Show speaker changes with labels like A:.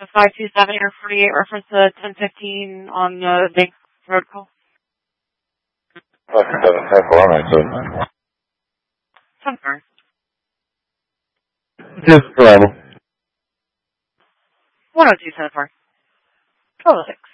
A: The 527 Air 48 reference to 1015 on the Bank Road call.
B: 527,
A: 10 sorry.
B: Just arrival.
A: 102 Center Park. 1206.